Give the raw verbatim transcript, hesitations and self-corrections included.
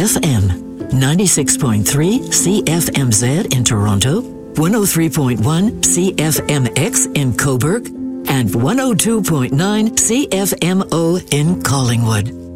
F M. ninety-six point three C F M Z in Toronto, one oh three point one C F M X in Cobourg, and one oh two point nine C F M O in Collingwood.